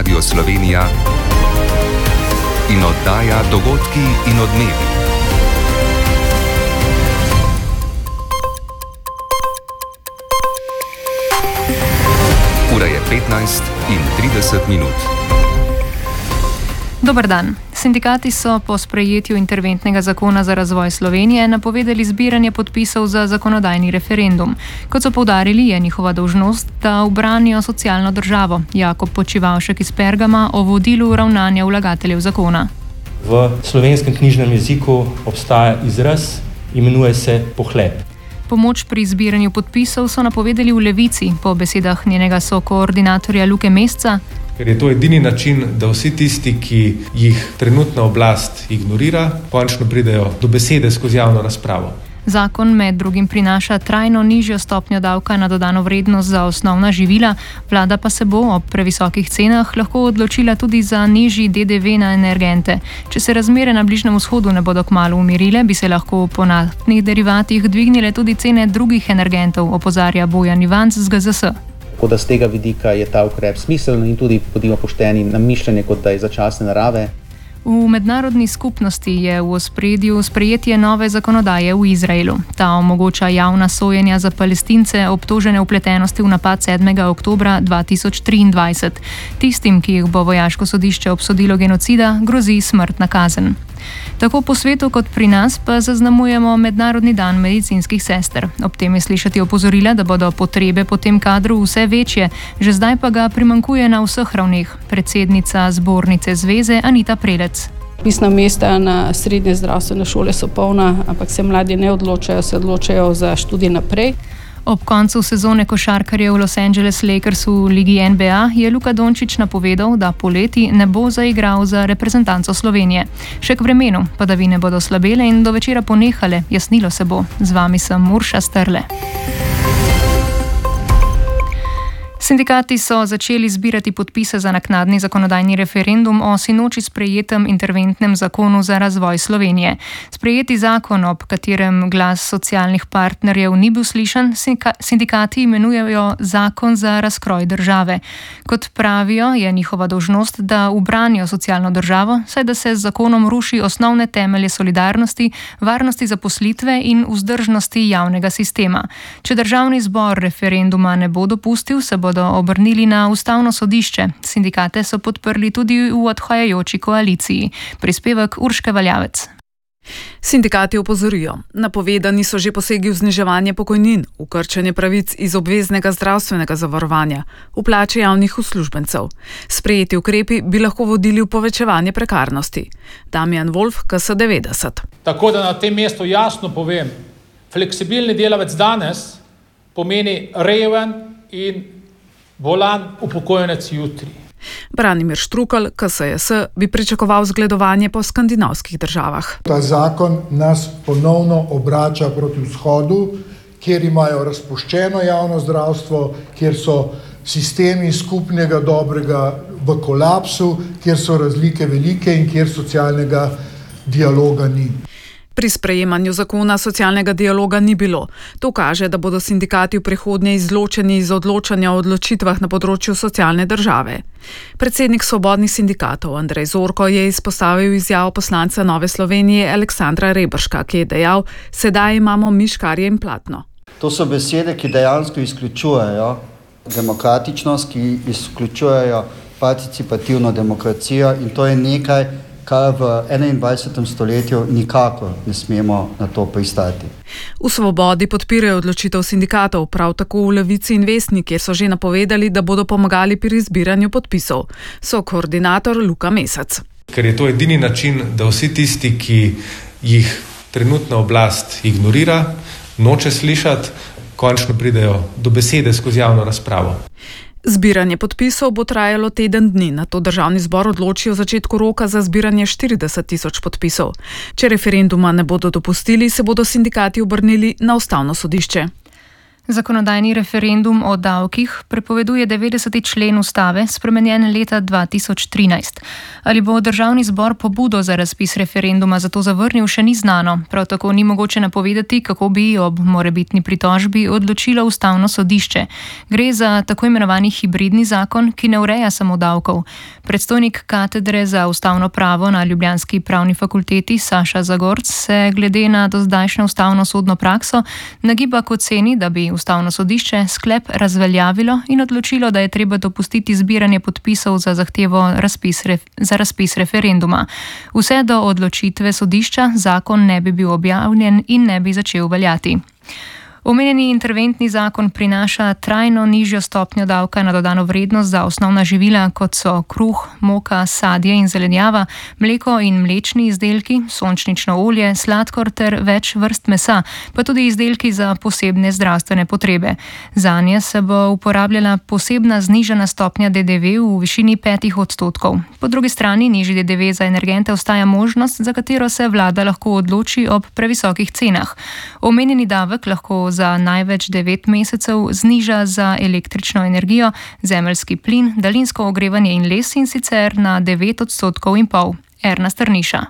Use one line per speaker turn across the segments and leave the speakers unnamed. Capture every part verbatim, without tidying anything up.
Radio Slovenija in oddaja Dogodki in odmevi. Ura je petnajst in trideset minut.
Dober dan. Sindikati so po sprejetju interventnega zakona za razvoj Slovenije napovedali zbiranje podpisov za zakonodajni referendum. Kot so poudarili, je njihova dolžnost, da ubranijo socialno državo. Jakob Počivavšek iz Pergama o vodilu ravnanja vlagateljev zakona.
V slovenskem knjižnem jeziku obstaja izraz, imenuje se pohlep.
Pomoč pri zbiranju podpisov so napovedali v Levici, po besedah njenega sokoordinatorja Luke Mesca.
Ker je to edini način, da vsi tisti, ki jih trenutna oblast ignorira, končno pridejo do besede skozi javno razpravo.
Zakon med drugim prinaša trajno nižjo stopnjo davka na dodano vrednost za osnovna živila, vlada pa se bo ob previsokih cenah lahko odločila tudi za nižji D D V na energente. Če se razmere na Bližnjem vzhodu ne bodo kmalu umirile, bi se lahko po naftnih derivatih dvignile tudi cene drugih energentov, opozarja Bojan Ivanc z G Z S.
Tako da z tega vidika je ta ukrep smiseln in tudi, bodimo pošteni, na mišljenje, kot da je začasne narave.
V mednarodni skupnosti je v ospredju sprejetje nove zakonodaje v Izraelu. Ta omogoča javna sojenja za Palestince, obtožene vpletenosti v napad sedmega oktobra dva tisoč triindvajset. Tistim, ki jih bo vojaško sodišče obsodilo genocida, grozi smrtna kazen. Tako po svetu kot pri nas pa zaznamujemo Mednarodni dan medicinskih sester. Ob tem je slišati opozorila, da bodo potrebe po tem kadru vse večje, že zdaj pa ga primanjkuje na vseh ravneh. Predsednica Zbornice zveze Anita Prelec.
Pisna mesta na srednje zdravstvene šole so polna, ampak se mladi ne odločajo, se odločajo za študij naprej.
Ob koncu sezone košarkarjev Los Angeles Lakers v ligi N B A je Luka Dončić napovedal, da poleti ne bo zaigral za reprezentanco Slovenije. Še k vremenu, padavine bodo slabele in do večera ponehale, jasnilo se bo. Z vami sem Urša Strle. Sindikati so začeli zbirati podpise za naknadni zakonodajni referendum o sinoči sprejetem interventnem zakonu za razvoj Slovenije. Sprejeti zakon, ob katerem glas socialnih partnerjev ni bil slišan, sindikati imenujejo zakon za razkroj države. Kot pravijo, je njihova dolžnost, da ubranijo socialno državo, saj da se z zakonom ruši osnovne temelje solidarnosti, varnosti zaposlitve in vzdržnosti javnega sistema. Če državni zbor referenduma ne bo dopustil, se bodo obrnili na ustavno sodišče. Sindikate so podprli tudi v odhajajoči koaliciji. Prispevek Urške Valjavec.
Sindikati opozorijo, napovedani so že posegi v zniževanje pokojnin, v krčenje pravic iz obveznega zdravstvenega zavarovanja, v plače javnih uslužbencev. Sprejeti ukrepi bi lahko vodili v povečevanje prekarnosti. Damjan Wolf, K S devetdeset.
Tako da na tem mestu jasno povem, fleksibilni delavec danes pomeni reven in bolan upokojenec jutri.
Branimir Štrukelj, K S J S, bi pričakoval zgledovanje po skandinavskih državah.
Ta zakon nas ponovno obrača proti vzhodu, kjer imajo razpuščeno javno zdravstvo, kjer so sistemi skupnega dobrega v kolapsu, kjer so razlike velike in kjer socialnega dialoga ni.
Pri sprejemanju zakona socialnega dialoga ni bilo. To kaže, da bodo sindikati v prihodnje izločeni iz odločanja o odločitvah na področju socialne države. Predsednik svobodnih sindikatov Andrej Zorko je izpostavil izjavo poslanca Nove Slovenije Aleksandra Reberška, ki je dejal, sedaj imamo mi škarje in platno.
To so besede, ki dejansko izključujejo demokratičnost, ki izključujejo participativno demokracijo in to je nekaj, kar v enaindvajsetem stoletju nikakor ne smemo na to pristati.
V Svobodi podpirajo odločitev sindikatov, prav tako v Levici in Vestnik, kjer so že napovedali, da bodo pomagali pri zbiranju podpisov. So koordinator Luka Mesec.
Ker je to edini način, da vsi tisti, ki jih trenutna oblast ignorira, noče slišati, končno pridejo do besede skozi javno razpravo.
Zbiranje podpisov bo trajalo teden dni, nato državni zbor odloči o začetku roka za zbiranje štirideset tisoč podpisov. Če referenduma ne bodo dopustili, se bodo sindikati obrnili na ustavno sodišče.
Zakonodajni referendum o davkih prepoveduje devetdeseti člen ustave, spremenjen leta dva tisoč trinajst. Ali bo državni zbor pobudo za razpis referenduma zato zavrnil, še ni znano. Prav tako ni mogoče napovedati, kako bi ob morebitni pritožbi odločilo ustavno sodišče. Gre za tako imenovani hibridni zakon, ki ne ureja samo davkov. Predstojnik katedre za ustavno pravo na ljubljanski pravni fakulteti Saša Zagorc se glede na dozdajšnjo ustavno sodno prakso nagiba k oceni, da bi ustavno sodišče sklep razveljavilo in odločilo, da je treba dopustiti zbiranje podpisov za zahtevo razpis, za razpis referenduma. Vse do odločitve sodišča zakon ne bi bil objavljen in ne bi začel veljati. Omenjeni interventni zakon prinaša trajno nižjo stopnjo davka na dodano vrednost za osnovna živila, kot so kruh, moka, sadje in zelenjava, mleko in mlečni izdelki, sončnično olje, sladkor ter več vrst mesa, pa tudi izdelki za posebne zdravstvene potrebe. Zanje se bo uporabljala posebna znižana stopnja D D V v višini petih odstotkov. Po drugi strani nižji D D V za energente ostaja možnost, za katero se vlada lahko odloči ob previsokih cenah. Omenjeni davek lahko za največ devet mesecev zniža za električno energijo, zemeljski plin, daljinsko ogrevanje in les, in sicer na devet odstotkov in pol. Erna Strniša.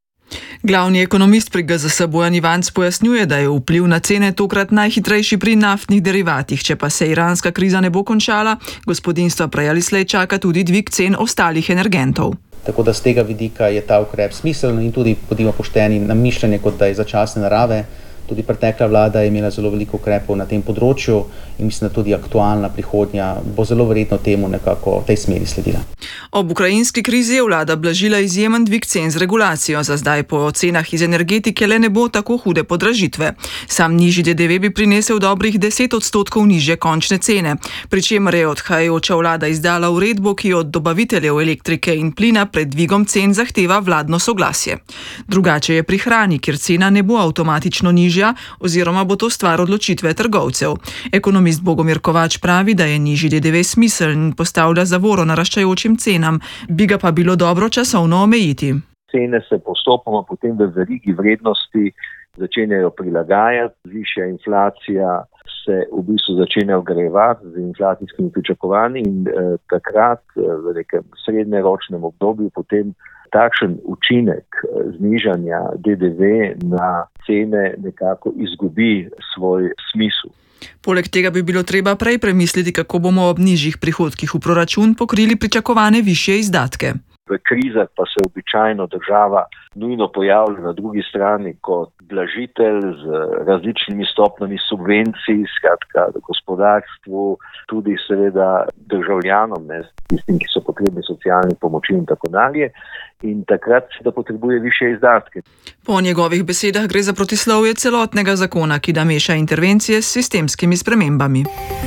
Glavni ekonomist pri G Z S Bojan Ivanc pojasnjuje, da je vpliv na cene tokrat najhitrejši pri naftnih derivatih. Če pa se iranska kriza ne bo končala, gospodinstva prej ali slej čaka tudi dvig cen ostalih energentov.
Tako da z tega vidika je ta ukrep smiseln in tudi, bodimo pošteni, namišljen, kot da je začasne narave. Tudi pretekla vlada je imela zelo veliko ukrepov na tem področju in mislim, da tudi aktualna prihodnja bo zelo verjetno temu nekako v tej smeri sledila.
Ob ukrajinski krizi je vlada blažila izjemen dvig cen z regulacijo. Za zdaj po ocenah iz energetike le ne bo tako hude podražitve. Sam nižji D D V bi prinesel dobrih deset odstotkov nižje končne cene, pri čemer je odhajajoča vlada izdala uredbo, ki od dobaviteljev elektrike in plina pred dvigom cen zahteva vladno soglasje. Drugače je pri hrani, kjer cena ne bo avtomatično nižja, oziroma bo to stvar odločitve trgovcev. Ekonomist Bogomir Kovač pravi, da je nižji D D V smiseln in postavlja zavoro naraščajočim cenam, bi ga pa bilo dobro časovno omejiti.
Cene se postopoma potem v verigi vrednosti začenjajo prilagajati, višja inflacija se v bistvu začenja vgrajevati z inflacijskimi pričakovanji in eh, takrat eh, v nekem srednjeročnem obdobju potem takšen učinek znižanja D D V na cene nekako izgubi svoj smisel.
Poleg tega bi bilo treba prej premisliti, kako bomo ob nižjih prihodkih v proračun pokrili pričakovane višje izdatke.
V krizah pa se običajno država nujno pojavlja na drugi strani kot blažitelj z različnimi stopnjami subvencij, skratka gospodarstvu, tudi seveda državljanom, ne, tistim, ki so potrebni socialne pomoči in tako dalje. In takrat se da potrebuje više izdatke.
Po njegovih besedah gre za protislovje celotnega zakona, ki da meša intervencije s sistemskimi spremembami.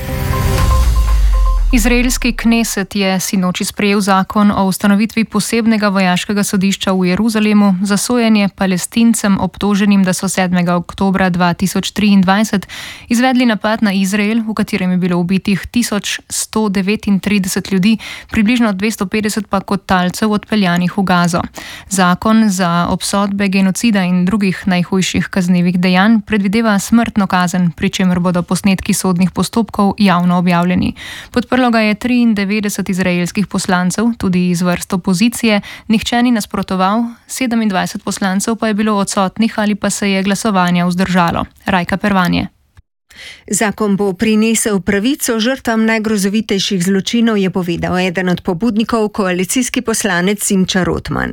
Izraelski kneset je sinoči sprejel zakon o ustanovitvi posebnega vojaškega sodišča v Jeruzalemu za sojenje Palestincem obtoženim, da so sedmega oktobra dva tisoč triindvajset izvedli napad na Izrael, v katerem je bilo ubitih tisoč sto devetintrideset ljudi, približno dvesto petdeset pa kot talcev odpeljanih v Gazo. Zakon za obsodbe genocida in drugih najhujših kaznivih dejanj predvideva smrtno kazen, pri čemer bodo posnetki sodnih postopkov javno objavljeni. Podprlo ga je triindevetdeset izraelskih poslancev, tudi iz vrst opozicije, nihče ni nasprotoval, sedemindvajset poslancev pa je bilo odsotnih ali pa se je glasovanja vzdržalo. Rajka Pervanje.
Zakon bo prinesel pravico žrtvam najgrozovitejših zločinov, je povedal eden od pobudnikov, koalicijski poslanec Simča Rotman.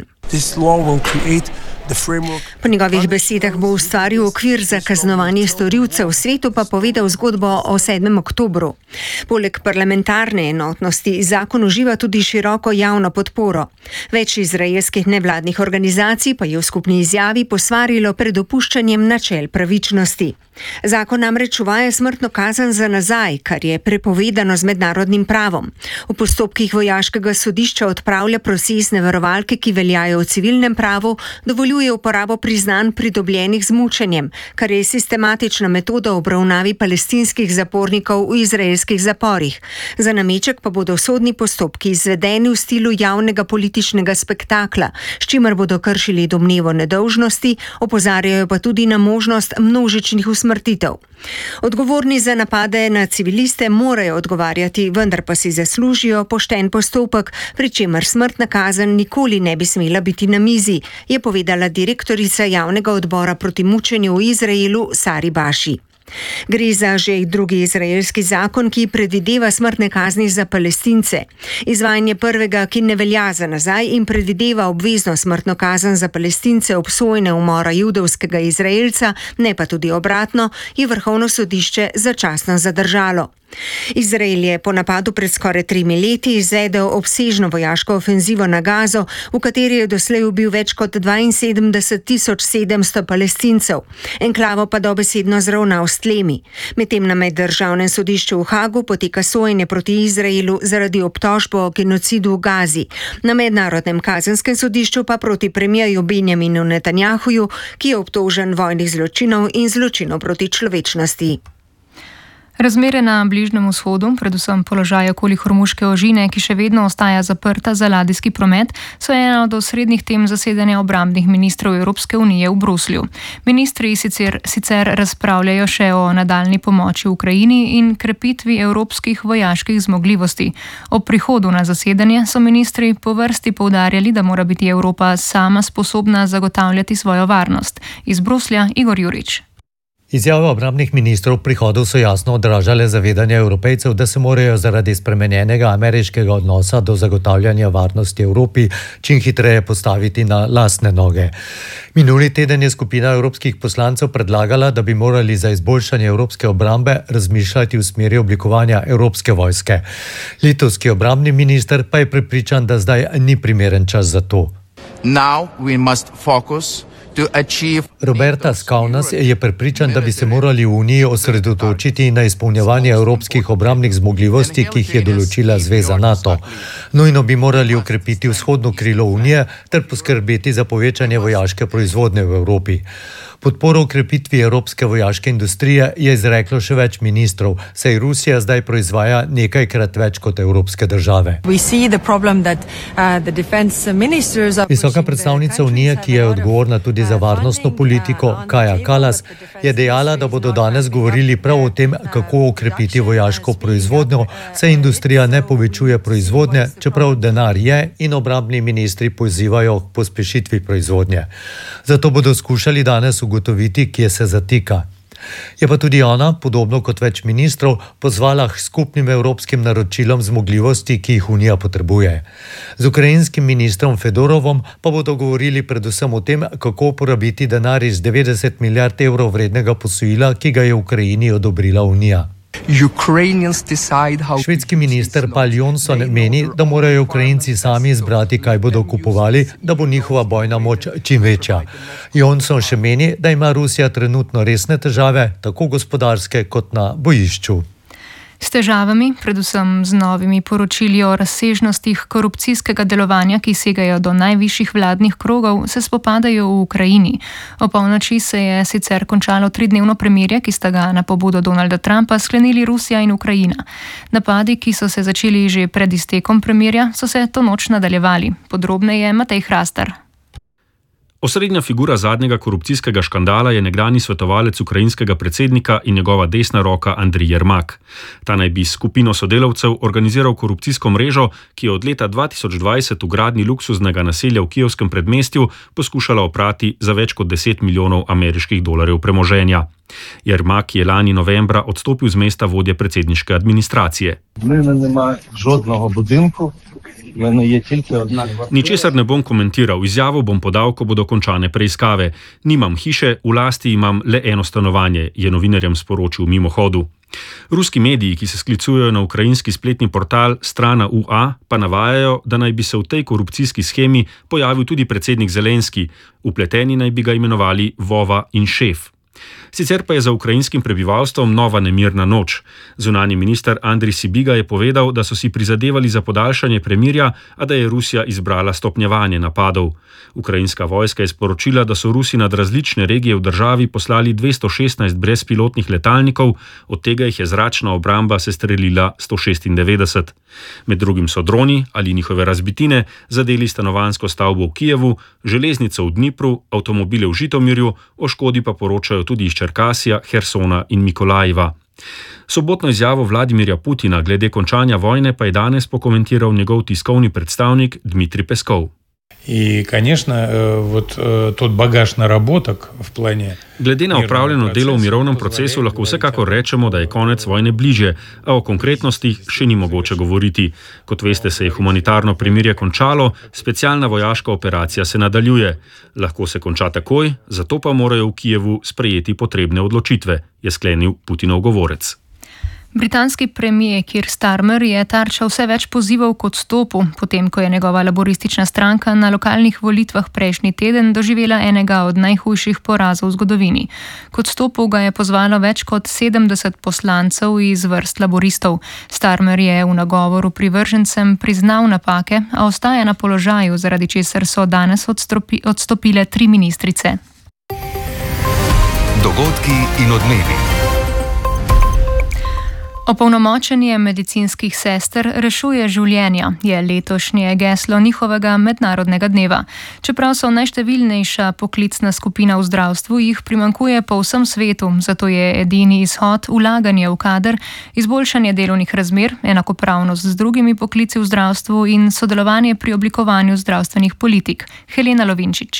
Po njegovih besedah bo ustvaril okvir za kaznovanje storilcev, svetu pa povedal zgodbo o sedmem oktobru. Poleg parlamentarne enotnosti zakon uživa tudi široko javno podporo. Več izraelskih nevladnih organizacij pa je v skupni izjavi posvarilo pred dopuščanjem načel pravičnosti. Zakon namreč uvaja smrtno kazen za nazaj, kar je prepovedano z mednarodnim pravom. V postopkih vojaškega sodišča odpravlja procesne varovalke, ki veljajo zakonodaje o civilnem pravu dovoljuje uporabo priznanj pridobljenih z mučenjem, kar je sistematična metoda v obravnavi palestinskih zapornikov v izraelskih zaporih. Za nameček pa bodo sodni postopki izvedeni v stilu javnega političnega spektakla, s čimer bodo kršili domnevo nedolžnosti, opozarjajo pa tudi na možnost množičnih usmrtitev. Odgovorni za napade na civiliste morajo odgovarjati, vendar pa si zaslužijo pošten postopek, pri čemer smrtna kazen nikoli ne bi smela biti na mizi, je povedala direktorica javnega odbora proti mučenju v Izraelu Sari Baši. Gre za že drugi izraelski zakon, ki predvideva smrtne kazni za Palestince. Izvajanje prvega, ki ne velja za nazaj in predvideva obvezno smrtno kazen za Palestince obsojene umora judovskega Izraelca, ne pa tudi obratno, je Vrhovno sodišče začasno zadržalo. Izrael je po napadu pred skoraj tremi leti izvedel obsežno vojaško ofenzivo na Gazo, v kateri je doslej ubil več kot dvainsedemdeset tisoč sedemsto Palestincev. Enklavo pa dobesedno zravnal s tlemi. Medtem na meddržavnem sodišču v Hagu poteka sojenje proti Izraelu zaradi obtožb o genocidu v Gazi. Na mednarodnem kazenskem sodišču pa proti premierju Benjaminu Netanjahuju, ki je obtožen vojnih zločinov in zločinov proti človečnosti.
Razmere na Bližnjem vzhodu, predvsem položaj okoli Hormuške ožine, ki še vedno ostaja zaprta za ladijski promet, so ena od osrednjih tem zasedanja obrambnih ministrov Evropske unije v Bruslju. Ministri sicer, sicer razpravljajo še o nadaljni pomoči Ukrajini in krepitvi evropskih vojaških zmogljivosti. Ob prihodu na zasedanje so ministri po vrsti poudarjali, da mora biti Evropa sama sposobna zagotavljati svojo varnost. Iz Bruslja Igor Jurič.
Izjave obrambnih ministrov prihodov so jasno odražale zavedanje Evropejcev, da se morajo zaradi spremenjenega ameriškega odnosa do zagotavljanja varnosti Evropi čim hitreje postaviti na lastne noge. Minuli teden je skupina evropskih poslancev predlagala, da bi morali za izboljšanje evropske obrambe razmišljati v smeri oblikovanja evropske vojske. Litovski obrambni minister pa je prepričan, da zdaj ni primeren čas za to.
Now we must focus
Roberta Skaunas je prepričan, da bi se morali v Uniji osredotočiti na izpolnjevanje evropskih obrambnih zmogljivosti, ki jih je določila Zveza NATO. Nujno bi morali okrepiti vzhodno krilo Unije ter poskrbeti za povečanje vojaške proizvodnje v Evropi. Podporo ukrepitvi evropske vojaške industrije je izreklo še več ministrov, saj Rusija zdaj proizvaja nekajkrat več kot evropske države. Visoka predstavnica Unije, ki je odgovorna tudi za varnostno politiko, Kaja Kallas, je dejala, da bodo danes govorili prav o tem, kako ukrepiti vojaško proizvodnjo, saj industrija ne povečuje proizvodnje, čeprav denar je in obrambni ministri pozivajo k pospešitvi proizvodnje. Zato bodo skušali danes ugotoviti, kje se zatika. Je pa tudi ona, podobno kot več ministrov, pozvala k skupnim evropskim naročilom zmogljivosti, ki jih Unija potrebuje. Z ukrajinskim ministrom Fedorovom pa bodo govorili predvsem o tem, kako uporabiti denar iz devetdeset milijard evrov vrednega posojila, ki ga je Ukrajini odobrila Unija. Švedski minister Pál Jonsson meni, da morajo Ukrajinci sami izbrati, kaj bodo kupovali, da bo njihova bojna moč čim večja. Jonsson še meni, da ima Rusija trenutno resne težave, tako gospodarske kot na bojišču.
S težavami, predvsem z novimi poročili o razsežnostih korupcijskega delovanja, ki segajo do najvišjih vladnih krogov, se spopadajo v Ukrajini. O polnoči se je sicer končalo tridnevno premirje, ki sta ga na pobudo Donalda Trumpa sklenili Rusija in Ukrajina. Napadi, ki so se začeli že pred iztekom premirja, so se to noč nadaljevali. Podrobneje Matej Hrastar.
Osrednja figura zadnjega korupcijskega škandala je nekdanji svetovalec ukrajinskega predsednika in njegova desna roka Andrij Jermak. Ta naj bi s skupino sodelavcev organiziral korupcijsko mrežo, ki je od leta dva tisoč dvajset v gradnji luksuznega naselja v kijevskem predmestju poskušala oprati za več kot deset milijonov ameriških dolarjev premoženja. Jermak je lani novembra odstopil z mesta vodje predsedniške administracije. Ničesar ne bom komentiral, izjavo bom podal, ko bodo končane preiskave. Nimam hiše, v lasti imam le eno stanovanje, je novinarjem sporočil mimohodu. Ruski mediji, ki se sklicujejo na ukrajinski spletni portal Strana U A, pa navajajo, da naj bi se v tej korupcijski schemi pojavil tudi predsednik Zelenski, vpleteni naj bi ga imenovali Vova in šef. Sicer pa je za ukrajinskim prebivalstvom nova nemirna noč. Zunanji minister Andrij Sibiga je povedal, da so si prizadevali za podaljšanje premirja, a da je Rusija izbrala stopnjevanje napadov. Ukrajinska vojska je sporočila, da so Rusi nad različne regije v državi poslali dvesto šestnajst brezpilotnih letalnikov, od tega jih je zračna obramba sestrelila sto šestindevetdeset. Med drugim so droni ali njihove razbitine zadeli stanovanjsko stavbo v Kijevu, železnico v Dnipru, avtomobile v Žitomirju, o škodi pa poročajo tudi iz Čerkasija, Hersona in Mikolajeva. Sobotno izjavo Vladimirja Putina glede končanja vojne pa je danes pokomentiral njegov tiskovni predstavnik Dmitrij Peskov.
И, конечно, вот тот багаж наработок в плане...
Glede na opravljeno delo v mirovnem procesu lahko vsekakor rečemo, da je konec vojne bliže, a o konkretnostih še ni mogoče govoriti. Kot veste, se je humanitarno premirje končalo, specialna vojaška operacija se nadaljuje. Lahko se konča takoj, zato pa morajo v Kijevu sprejeti potrebne odločitve, je sklenil Putinov govorec.
Britanski premijer Keir Starmer je tarča vse več pozivov k odstopu, potem ko je njegova laboristična stranka na lokalnih volitvah prejšnji teden doživela enega od najhujših porazov v zgodovini. K odstopu ga je pozvalo več kot sedemdeset poslancev iz vrst laboristov. Starmer je v nagovoru privržencem priznal napake, a ostaja na položaju, zaradi česar so danes odstopi, odstopile tri ministrice.
Dogodki in odmevi.
Opolnomočenje medicinskih sester rešuje življenja, je letošnje geslo njihovega mednarodnega dneva. Čeprav so najštevilnejša poklicna skupina v zdravstvu, jih primanjkuje po vsem svetu, zato je edini izhod vlaganje v kader, izboljšanje delovnih razmer, enakopravnost z drugimi poklici v zdravstvu in sodelovanje pri oblikovanju zdravstvenih politik. Helena Lovinčič.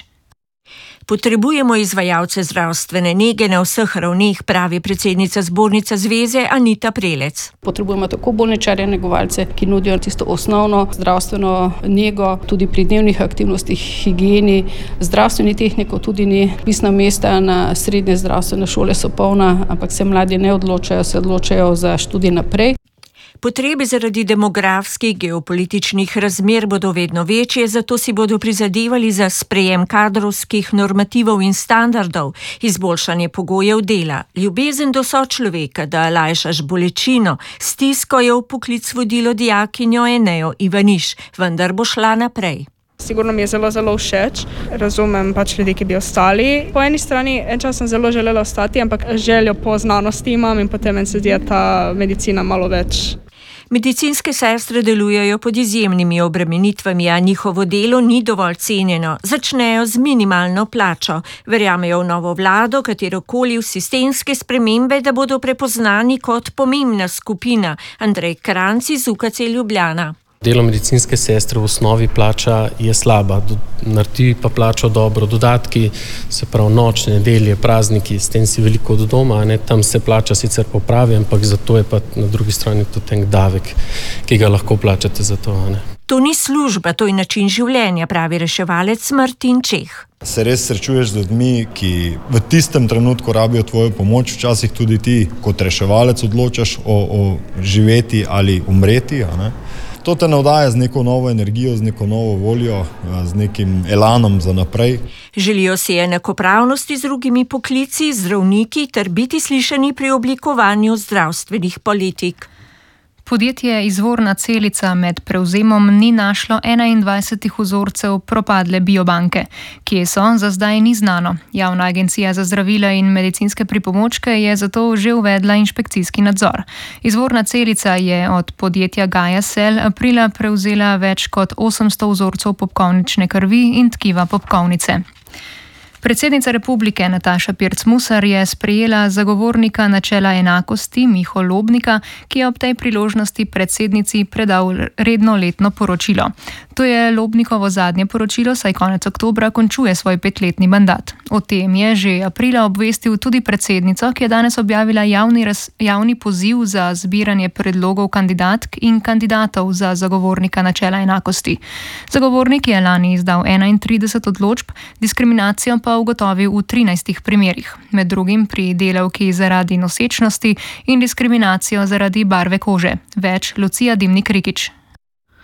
Potrebujemo izvajalce zdravstvene nege na vseh ravneh, pravi predsednica zbornice zveze Anita Prelec.
Potrebujemo tako bolničarje, negovalce, ki nudijo tisto osnovno zdravstveno nego, tudi pri dnevnih aktivnostih, higieni, zdravstveni tehnikov tudi ni. Pisna mesta na srednje zdravstvene šole so polna, ampak se mladi ne odločajo, se odločajo za študij naprej.
Potrebe zaradi demografskih, geopolitičnih razmer bodo vedno večje, zato si bodo prizadevali za sprejem kadrovskih normativov in standardov, izboljšanje pogojev dela, ljubezen do sočloveka, da lajšaš bolečino, stisko je v poklic vodilo dijakinjo Enejo Ivaniš, vendar bo šla naprej.
Sigurno mi je zelo, zelo všeč. Razumem pač ljudi, ki bi ostali. Po eni strani, en čas sem zelo želela ostati, ampak željo po znanosti imam in potem meni se zdi ta medicina malo več.
Medicinske sestre delujejo pod izjemnimi obremenitvami, a njihovo delo ni dovolj cenjeno. Začnejo z minimalno plačo. Verjamejo v novo vlado, katerokoli v sistemske spremembe, da bodo prepoznani kot pomembna skupina. Andrej Kranc iz U K C Ljubljana.
Delo medicinske sestre v osnovi plača je slaba, naredi pa plačo dobro, dodatki, se pravi noč, nedelje, prazniki, s tem si veliko od doma, ne? Tam se plača sicer popravi, ampak zato je pa na drugi strani tudi en davek, ki ga lahko plačate za to. Ne?
To ni služba, to je način življenja, pravi reševalec Martin Čeh.
Se res srečuješ z ljudmi, ki v tistem trenutku rabijo tvojo pomoč, včasih tudi ti kot reševalec odločaš o, o živeti ali umreti, a ne? To te navdaja z neko novo energijo, z neko novo voljo, z nekim elanom za naprej.
Želijo si enakopravnosti z drugimi poklici, zdravniki ter biti slišani pri oblikovanju zdravstvenih politik.
Podjetje Izvorna celica med prevzemom ni našlo enaindvajsetih vzorcev propadle biobanke. Kje so, za zdaj ni znano. Javna agencija za zdravila in medicinske pripomočke je zato že uvedla inšpekcijski nadzor. Izvorna celica je od podjetja Gaia Cell aprila prevzela več kot osemsto vzorcev popkovnične krvi in tkiva popkovnice. Predsednica republike Nataša Pirc-Musar je sprejela zagovornika načela enakosti Miho Lobnika, ki je ob tej priložnosti predsednici predal redno letno poročilo. To je Lobnikovo zadnje poročilo, saj konec oktobra končuje svoj petletni mandat. O tem je že aprila obvestil tudi predsednico, ki je danes objavila javni, raz, javni poziv za zbiranje predlogov kandidatk in kandidatov za zagovornika načela enakosti. Zagovornik je lani izdal enaintrideset odločb, diskriminacijo pa ugotovil v trinajstih primerih, med drugim pri delavki zaradi nosečnosti in diskriminacijo zaradi barve kože. Več Lucija Dimnik Rikič.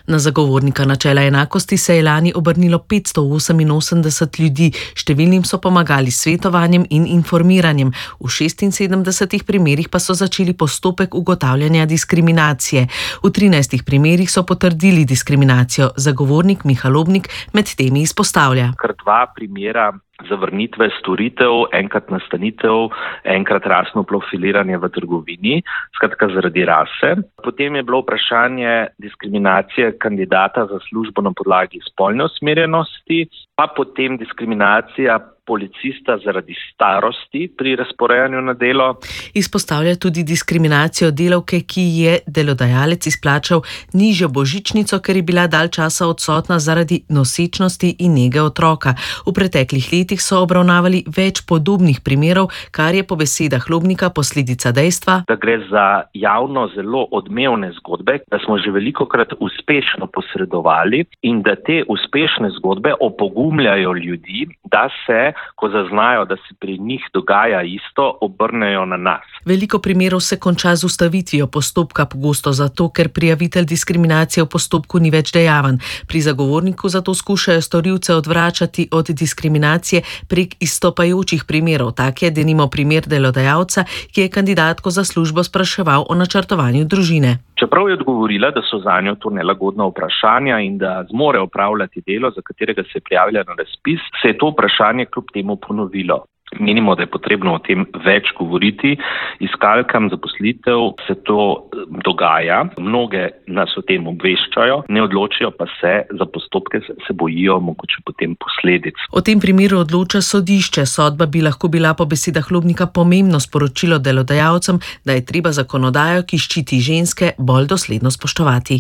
Na zagovornika načela enakosti se je lani obrnilo petsto oseminosemdeset ljudi, številnim so pomagali s svetovanjem in informiranjem, v šestinsedemdesetih primerih pa so začeli postopek ugotavljanja diskriminacije. V trinajstih primerih so potrdili diskriminacijo. Zagovornik Miha Lobnik med temi izpostavlja.
Kar dva primera zavrnitve storitev, enkrat nastanitev, enkrat rasno profiliranje v trgovini, skratka zaradi rase. Potem je bilo vprašanje diskriminacije kandidata za službo na podlagi spolne usmerjenosti, pa potem diskriminacija policista zaradi starosti pri razporejanju na delo.
Izpostavlja tudi diskriminacijo delavke, ki je delodajalec izplačal nižjo božičnico, ker je bila dalj časa odsotna zaradi nosečnosti in nege otroka. V preteklih letih so obravnavali več podobnih primerov, kar je po besedah Lobnika posledica dejstva,
da gre za javno zelo odmevne zgodbe, da smo že velikokrat uspešno posredovali in da te uspešne zgodbe opogumljajo ljudi, da se, ko zaznajo, da se pri njih dogaja isto, obrnejo na nas.
Veliko primerov se konča z ustavitvijo postopka, pogosto zato, ker prijavitelj diskriminacije v postopku ni več dejaven. Pri zagovorniku zato skušajo storilce odvračati od diskriminacije prek izstopajočih primerov. Tak je denimo primer delodajalca, ki je kandidatko za službo spraševal o načrtovanju družine.
Čeprav je odgovorila, da so zanjo to nelagodna vprašanja in da zmore opravljati delo, za katerega se je prijavila na razpis, se je to vprašanje kljub temu ponovilo. Menimo, da je potrebno o tem več govoriti. Iskalkam zaposlitev se to dogaja, mnoge nas o tem obveščajo, ne odločijo pa se, za postopke se bojijo mogoče potem posledic.
O tem primeru odloča sodišče. Sodba bi lahko bila po besedah Lobnika pomembno sporočilo delodajalcem, da je treba zakonodajo, ki ščiti ženske, bolj dosledno spoštovati.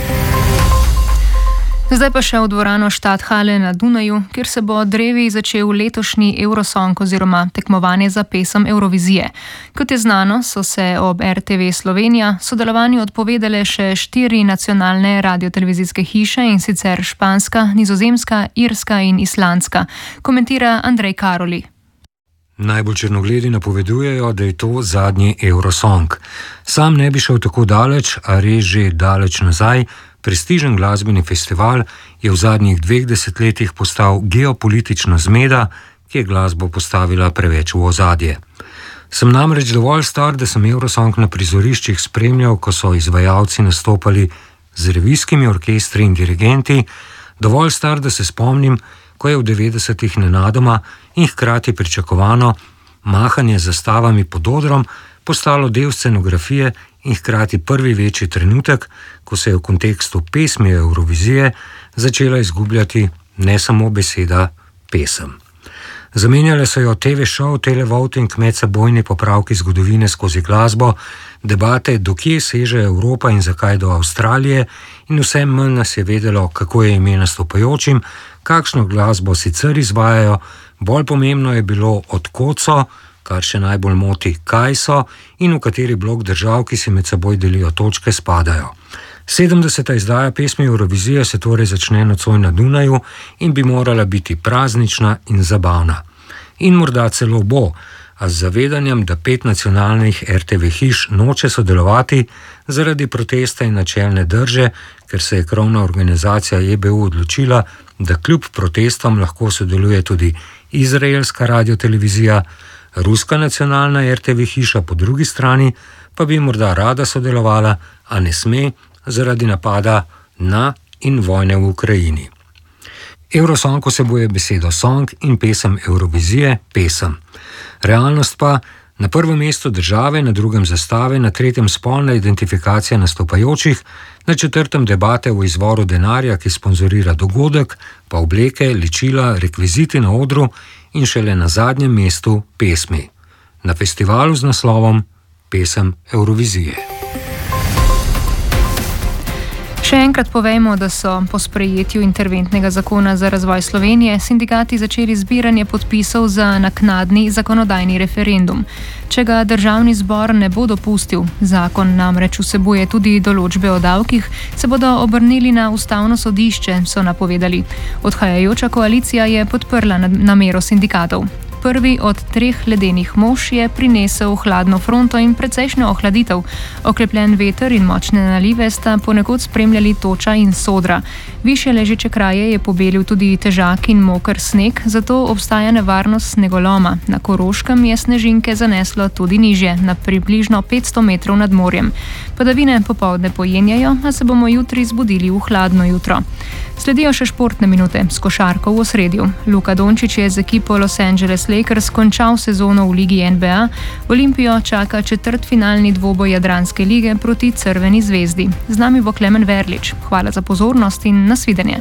Zdaj pa še v dvorano Stadthalle na Dunaju, kjer se bo drevi začel letošnji Eurosong oziroma tekmovanje za pesem Eurovizije. Kot je znano, so se ob R T V Slovenija sodelovanju odpovedale še štiri nacionalne radiotelevizijske hiše, in sicer španska, nizozemska, irska in islandska, komentira Andrej Karoli.
Najbolj črnogledi napovedujejo, da je to zadnji Eurosong. Sam ne bi šel tako daleč, a res že daleč nazaj. Prestižen glasbeni festival je v zadnjih dveh desetletjih postal geopolitična zmeda, ki je glasbo postavila preveč v ozadje. Sem namreč dovolj star, da sem Eurosong na prizoriščih spremljal, ko so izvajalci nastopali z revijskimi orkestri in dirigenti, dovolj star, da se spomnim, ko je v devetdesetih nenadoma in hkrati pričakovano mahanje z zastavami pod odrom postalo del scenografije in hkrati prvi večji trenutek, ko se je v kontekstu pesmi Eurovizije začela izgubljati ne samo beseda pesem. Zamenjale so jo te ve šov, televoting, medsebojni popravki zgodovine skozi glasbo, debate, do kje seže Evropa in zakaj do Avstralije, in vse manj nas je vedelo, kako je ime nastopajočim, kakšno glasbo sicer izvajajo, bolj pomembno je bilo, od kod so, kar še najbolj moti, kaj so in v kateri blok držav, ki si med seboj delijo točke, spadajo. sedemdeseta izdaja pesmi Eurovizije se torej začne nocoj na Dunaju in bi morala biti praznična in zabavna. In morda celo bo, a z zavedanjem, da pet nacionalnih R T V hiš noče sodelovati zaradi protesta in načelne drže, ker se je krovna organizacija E B U odločila, da kljub protestom lahko sodeluje tudi izraelska radiotelevizija, ruska nacionalna R T V hiša po drugi strani pa bi morda rada sodelovala, a ne sme zaradi napada na in vojne v Ukrajini. Eurosong vsebuje besedo song in pesem Eurovizije, pesem. Realnost pa na prvem mestu države, na drugem zastave, na tretjem spolna identifikacija nastopajočih, na četrtem debate o izvoru denarja, ki sponzorira dogodek, pa obleke, ličila, rekviziti na odru in šele na zadnjem mestu pesmi. Na festivalu z naslovom Pesem Eurovizije.
Še enkrat povejmo, da so po sprejetju interventnega zakona za razvoj Slovenije sindikati začeli zbiranje podpisov za naknadni zakonodajni referendum. Če ga državni zbor ne bo dopustil, zakon namreč vsebuje tudi določbe o davkih, se bodo obrnili na ustavno sodišče, so napovedali. Odhajajoča koalicija je podprla namero sindikatov. Kot prvi od treh ledenih mož je prinesel hladno fronto in precejšnjo ohladitev. Oklepljen veter in močne nalive sta ponekod spremljali toča in sodra. Višje ležeče kraje je pobelil tudi težak in moker sneg, zato obstaja nevarnost snegoloma. Na Koroškem je snežinke zaneslo tudi nižje, na približno petsto metrov nad morjem. Padavine popoldne pojenjajo, a se bomo jutri zbudili v hladno jutro. Sledijo še športne minute s košarko v ospredju. Luka Dončić je z ekipo Los Angeles Lakers končal sezono v ligi N B A. Olimpijo čaka četrtfinalni dvoboj Jadranske lige proti Crveni zvezdi. Z nami bo Klemen Verlič. Hvala za pozornost in nasvidenje.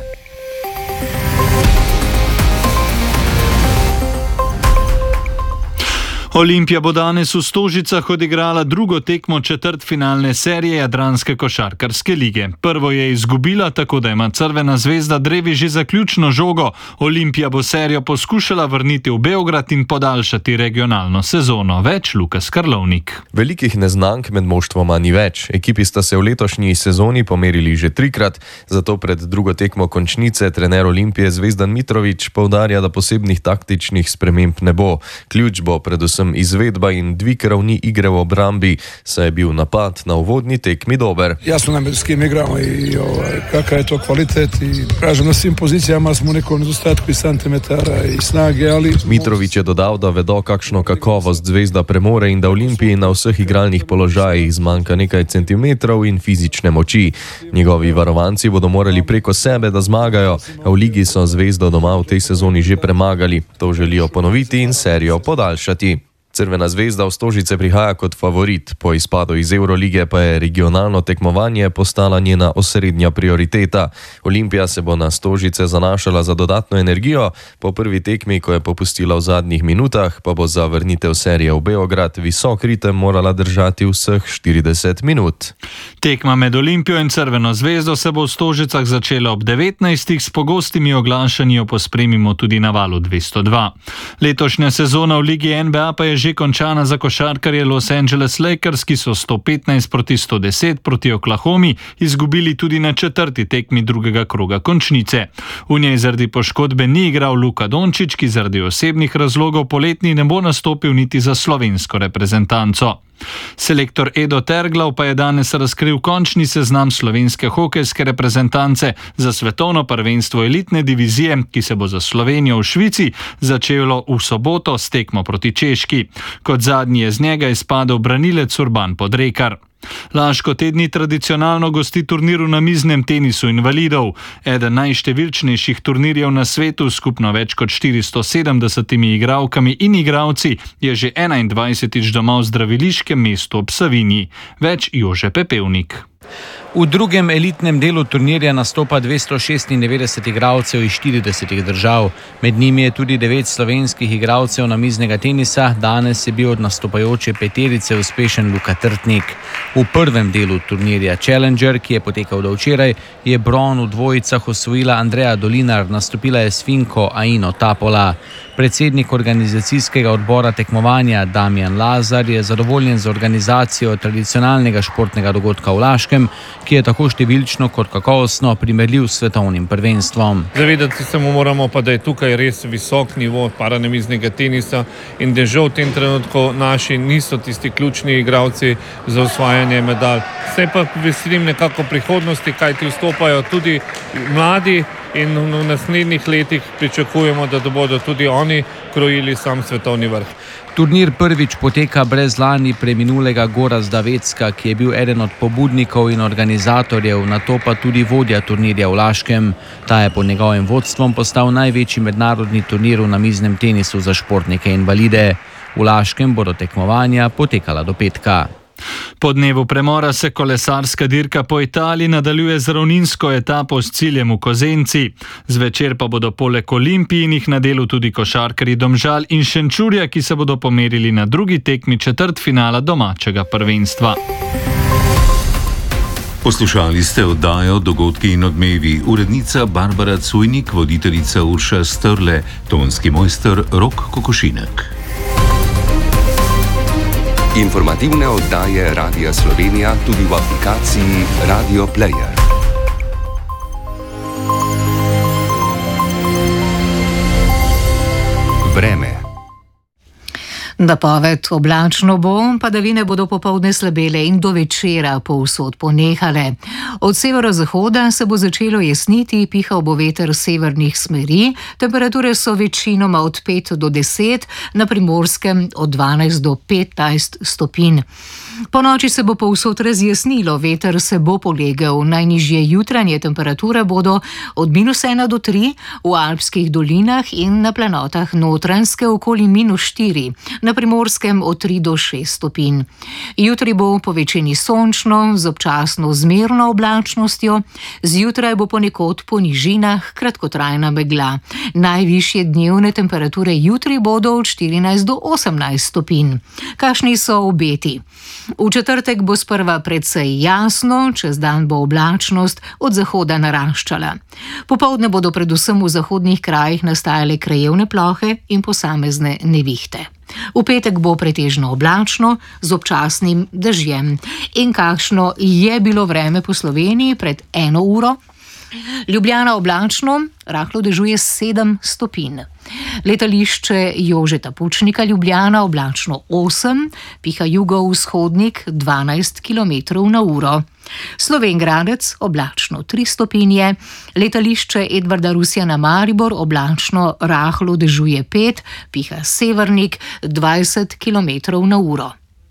Olimpija bo danes v Stožicah odigrala drugo tekmo četrtfinalne serije Jadranske košarkarske lige. Prvo je izgubila, tako da ima Crvena zvezda drevi že zaključno žogo. Olimpija bo serijo poskušala vrniti v Beograd in podaljšati regionalno sezono. Več Lukas Karlovnik.
Velikih neznank med moštvoma ni več. Ekipi sta se v letošnji sezoni pomerili že trikrat, zato pred drugo tekmo končnice trener Olimpije Zvezdan Mitrović poudarja, da posebnih taktičnih sprememb ne bo. Ključ bo predvsem izvedba in dvig ravni igre v obrambi, saj je bil napad na uvodni tekmi dober.
Jasno nam je s kim igramo i ovaj, kakav je to kvalitet i kažem na svim pozicijama smo u nekom nedostatku i santimetara i snage, ali...
Mitrović je dodal, da vedo kakšno kakovost Zvezda premore in da Olimpiji na vseh igralnih položajih zmanjka nekaj centimetrov in fizične moči. Njegovi varovanci bodo morali preko sebe, da zmagajo, a v ligi so Zvezdo doma v tej sezoni že premagali. To želijo ponoviti in serijo podaljšati. Crvena zvezda v Stožice prihaja kot favorit, po izpadu iz Evrolige pa je regionalno tekmovanje postala njena osrednja prioriteta. Olimpija se bo na Stožice zanašala za dodatno energijo, po prvi tekmi, ko je popustila v zadnjih minutah, pa bo za vrnitev serije v Beograd visok ritem morala držati vseh štirideset minut.
Tekma med Olimpijo in Crveno zvezdo se bo v Stožicah začela ob devetnajstih, s pogostimi oglašanji jo pospremimo tudi na valu dvesto dva. Letošnja sezona v ligi N B A pa je že končana za košarkarje Los Angeles Lakers, ki so sto petnajst proti sto deset proti Oklahomi izgubili tudi na četrti tekmi drugega kroga končnice. V njej zaradi poškodbe ni igral Luka Dončić, ki zaradi osebnih razlogov poletni ne bo nastopil niti za slovensko reprezentanco. Selektor Edo Terglav pa je danes razkril končni seznam slovenske hokejske reprezentance za svetovno prvenstvo elitne divizije, ki se bo za Slovenijo v Švici začelo v soboto s tekmo proti Češki. Kot zadnji je z njega izpadel branilec Urban Podrekar. Laško te dni tradicionalno gosti turnir v namiznem tenisu invalidov. Eden najštevilčnejših turnirjev na svetu, skupno več kot štiristo sedemdesetimi igralkami in igralci, je že enaindvajsetič doma v zdraviliškem mestu ob Savinji. Več Jože Pepevnik.
V drugem elitnem delu turnirja nastopa dvesto šestindevetdeset igralcev iz štiridesetih držav. Med njimi je tudi devet slovenskih igralcev namiznega tenisa. Danes je bil od nastopajoče peterice uspešen Luka Trtnik. V prvem delu turnirja Challenger, ki je potekal do včeraj, je bron v dvojicah osvojila Andreja Dolinar, nastopila je s Finko Aino Tapola. Predsednik organizacijskega odbora tekmovanja Damjan Lazar je zadovoljen z organizacijo tradicionalnega športnega dogodka v Laškem, ki je tako številčno kot kakovostno primerljiv s svetovnim prvenstvom.
Zavedati se mu moramo pa, da je tukaj res visok nivo paranamiznega tenisa in da žal v tem trenutku naši niso tisti ključni igralci za osvajanje medalj. Se pa veselim nekako prihodnosti, kajti vstopajo tudi mladi in v naslednjih letih pričakujemo, da bodo tudi oni krojili sam svetovni vrh.
Turnir prvič poteka brez lani preminulega Gorazda Vecka, ki je bil eden od pobudnikov in organizatorjev, nato pa tudi vodja turnirja v Laškem. Ta je pod njegovim vodstvom postal največji mednarodni turnir v namiznem tenisu za športnike invalide. V Laškem bodo tekmovanja potekala do petka.
Po dnevu premora se kolesarska dirka po Italiji nadaljuje z ravninsko etapo s ciljem v Kozenci. Zvečer pa bodo poleg Olimpijinih na delu tudi košarkarji Domžal in Šenčurja, ki se bodo pomerili na drugi tekmi četrtfinala domačega prvenstva.
Poslušali ste oddajo Dogodki in odmevi. Urednica Barbara Cujnik, voditeljica Urša Strle, tonski mojster Rok Kokošinek. Informativne oddaje Radia Slovenija tudi v aplikaciji Radio Player. Vreme.
Napoved: oblačno bo, padavine bodo popoldne slabele in do večera povsod ponehale. Od severozahoda se bo začelo jesniti, pihal bo veter severnih smeri, temperature so večinoma od pet do deset, na Primorskem od dvanajst do petnajst stopinj. Po noči se bo povsod razjasnilo, veter se bo polegel, najnižje jutranje temperature bodo od minus ena do tri, v alpskih dolinah in na planotah Notranjske okoli minus štiri, na Primorskem od tri do šest stopinj. Jutri bo po večini sončno, z občasno zmerno oblačnostjo, zjutraj bo ponekod po nižinah kratkotrajna megla. Najvišje dnevne temperature jutri bodo od štirinajst do osemnajst stopinj. Kakšni so obeti? V četrtek bo sprva precej jasno, čez dan bo oblačnost od zahoda naraščala. Popoldne bodo predvsem v zahodnih krajih nastajale krajevne plohe in posamezne nevihte. V petek bo pretežno oblačno z občasnim dežjem. In kakšno je bilo vreme po Sloveniji pred eno uro? Ljubljana oblačno, rahlo dežuje sedem stopinj. Letališče Jožeta Pučnika Ljubljana oblačno osem, piha jugovzhodnik dvanajst kilometrov na uro. Slovenj Gradec oblačno tri stopinje, letališče Edvarda Rusjana Maribor oblačno, rahlo dežuje pet, piha severnik dvajset kilometrov na uro.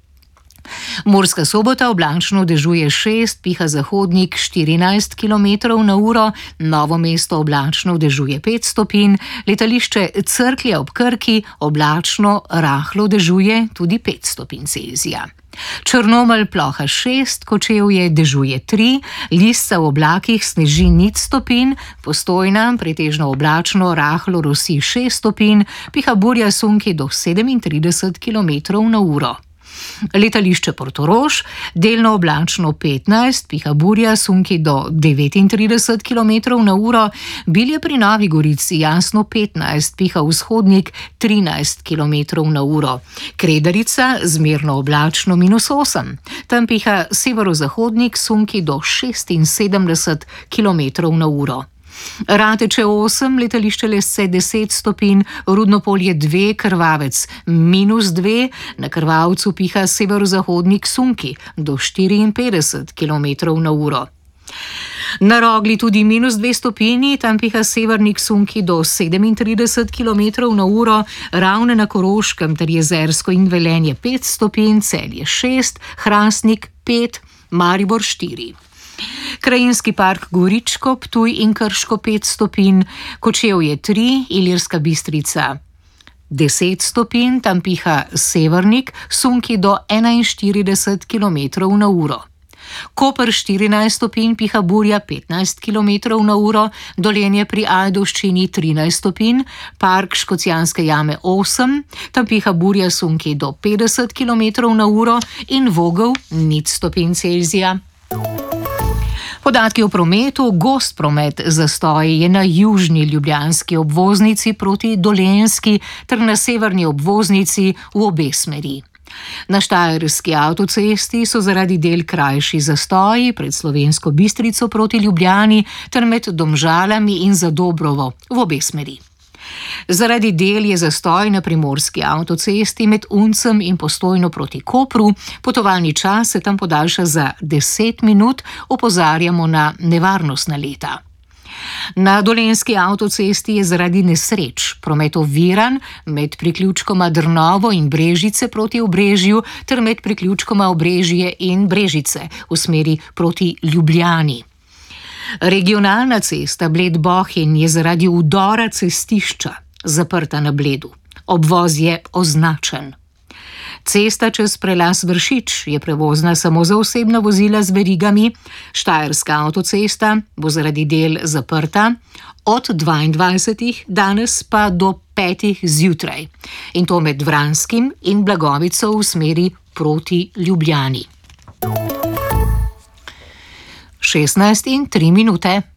Murska Sobota oblačno dežuje šest, piha zahodnik štirinajst kilometrov na uro, Novo mesto oblačno dežuje pet stopinj, letališče Cerklje ob Krki oblačno, rahlo dežuje tudi pet stopinj Celzija. Črnomelj ploha šest, Kočevje dežuje tri, Lisca v oblakih sneži nič stopinj, Postojna pretežno oblačno, rahlo rosi šest stopinj, piha burja sunki do sedemintrideset kilometrov na uro. Letališče Portorož, delno oblačno petnajst, piha burja sunki do devetintrideset kilometrov na uro, Bilje pri Novi Gorici jasno petnajst, piha vzhodnik trinajst kilometrov na uro. Kredarica zmerno oblačno minus osem, tam piha severozahodnik sunki do šestinsedemdeset kilometrov na uro. Rateče osem, letališče Lesce deset stopinj, Rudnopolje dve, Krvavec minus dve, na Krvavcu piha severozahodnik sunki do štiriinpetdeset kilometrov na uro. Na Rogli tudi minus dve stopinji, tam piha severnik sunki do sedemintrideset kilometrov na uro, Ravne na Koroškem ter Jezersko in Velenje pet stopinj, Celje šest, Hrastnik pet, Maribor štiri. Krajinski park Goričko, Ptuj in Krško pet stopinj, Kočevje tri, Ilirska Bistrica deset stopinj, tam piha severnik sunki do enainštirideset kilometrov na uro. Koper štirinajst stopinj, piha burja petnajst kilometrov na uro, Dolenje pri Ajdovščini trinajst stopinj, park Škocjanske jame osem, tam piha burja sunki do petdeset kilometrov na uro in Vogel nič stopinj Celzija. Podatki o prometu: gost promet, zastoj je na južni ljubljanski obvoznici proti Dolenjski ter na severni obvoznici v obe smeri. Na Štajerski avtocesti so zaradi del krajši zastoji pred Slovensko Bistrico proti Ljubljani ter med Domžalami in Zadobrovo v obe smeri. Zaradi del je zastoj na Primorski avtocesti med Uncem in Postojno proti Kopru, potovalni čas se tam podaljša za deset minut, opozarjamo na nevarnostna leta. Na Dolenjski avtocesti je zaradi nesreč promet oviran med priključkoma Drnovo in Brežice proti Obrežju ter med priključkoma Obrežje in Brežice v smeri proti Ljubljani. Regionalna cesta Bled-Bohinj je zaradi vdora cestišča zaprta na Bledu. Obvoz je označen. Cesta čez prelaz Vršič je prevozna samo za osebna vozila z verigami. Štajerska avtocesta bo zaradi del zaprta od dvaindvajsetih danes pa do petih zjutraj. In to med Vranskim in Blagovico v smeri proti Ljubljani. šestnajst in tri minute.